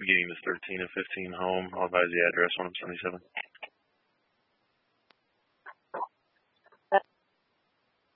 Beginning this 13 and 15 home. I'll advise the address on 77.